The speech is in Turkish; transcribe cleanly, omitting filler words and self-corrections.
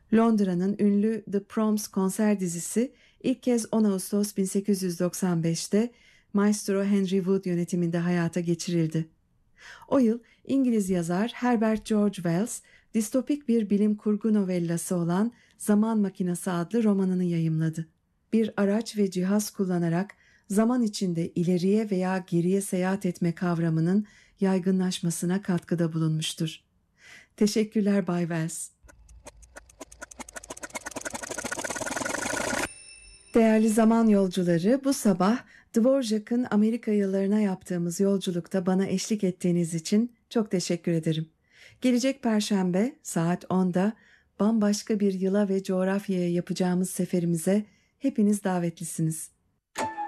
Londra'nın ünlü The Proms konser dizisi ilk kez 10 Ağustos 1895'te Maestro Henry Wood yönetiminde hayata geçirildi. O yıl İngiliz yazar Herbert George Wells distopik bir bilim kurgu novellası olan Zaman Makinesi adlı romanını yayımladı. Bir araç ve cihaz kullanarak zaman içinde ileriye veya geriye seyahat etme kavramının yaygınlaşmasına katkıda bulunmuştur. Teşekkürler Bay Wells. Değerli zaman yolcuları, bu sabah Dvorak'ın Amerika yıllarına yaptığımız yolculukta bana eşlik ettiğiniz için çok teşekkür ederim. Gelecek Perşembe saat 10'da bambaşka bir yıla ve coğrafyaya yapacağımız seferimize hepiniz davetlisiniz.